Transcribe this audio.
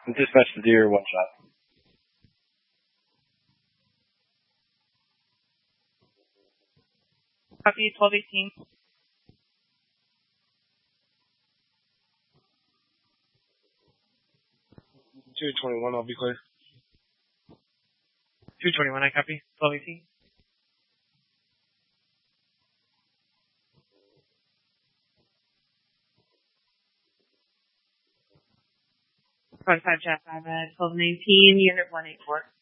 Dispatch the deer, one shot. Copy, 1218. 221, I'll be clear. 221, I copy. 1218. Front 5 chat 5 at 1219, unit 184.